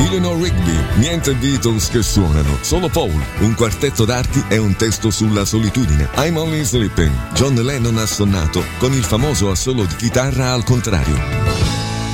Eleanor Rigby, niente Beatles che suonano, solo Paul, un quartetto d'archi e un testo sulla solitudine. I'm Only Sleeping, John Lennon ha suonato con il famoso assolo di chitarra al contrario.